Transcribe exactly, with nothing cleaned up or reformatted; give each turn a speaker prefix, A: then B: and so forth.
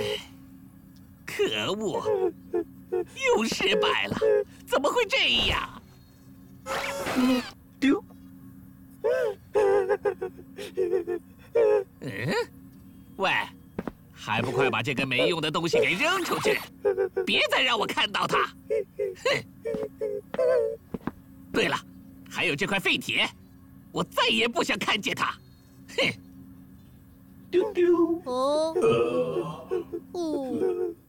A: 哎，可恶，又失败了，怎么会这样？丢。嗯，喂，还不快把这个没用的东西给扔出去！别再让我看到它！哼！对了，还有这块废铁，我再也不想看见它！哼！丢丢。哦。哦。